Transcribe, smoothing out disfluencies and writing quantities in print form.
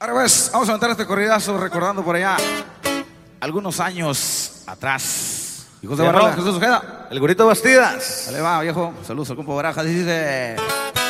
Ahora pues, vamos a aventar este corridazo recordando por allá algunos años atrás. Hijos de Barrón, Jesús Ojeda. El Gurito Bastidas. Dale va, viejo. Saludos al compa Barajas. Dice...